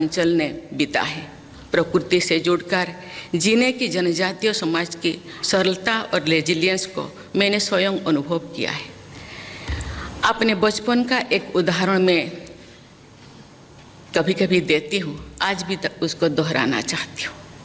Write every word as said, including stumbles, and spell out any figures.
अंचल ने बिता है। प्रकृति से जुड़कर जीने की जनजातीय समाज की सरलता और रेजिलियंस को मैंने स्वयं अनुभव किया है। अपने बचपन का एक उदाहरण मैं कभी कभी देती हूँ, आज भी तक उसको दोहराना चाहती हूँ।